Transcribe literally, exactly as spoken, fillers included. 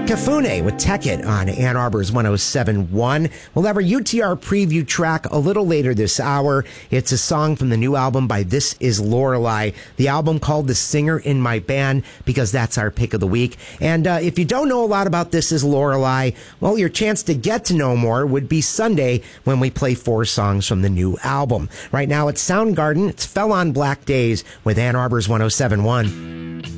Kafune with Tech It on Ann Arbor's one oh seven point one. We'll have our U T R preview track a little later this hour. It's a song from the new album by This Is Lorelei, the album called The Singer in My Band, because that's our pick of the week. And uh, if you don't know a lot about This Is Lorelei, well, your chance to get to know more would be Sunday when we play four songs from the new album. Right now it's Soundgarden. It's Fell on Black Days with Ann Arbor's one oh seven point one.